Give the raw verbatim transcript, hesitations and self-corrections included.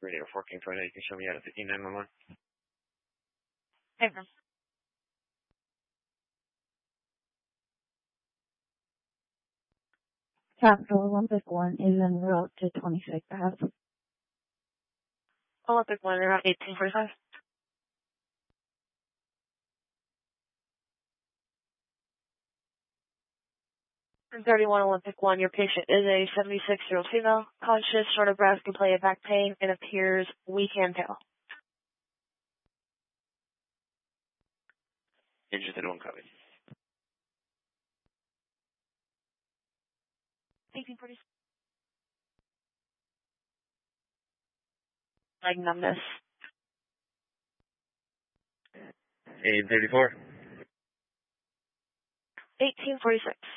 Radio four King Toyota. You can show me out at fifteen nine one one. Hey, man. Capital Olympic one is en route to twenty-six Ave. Olympic one, around eighteen forty-five. thirty-one Olympic one, your patient is a seventy-six-year-old female, conscious, short of breath, complaint of back pain, and appears weak and pale. Interested in one copy. eighteen forty-six. Leg numbness. eight thirty-four. eighteen forty-six.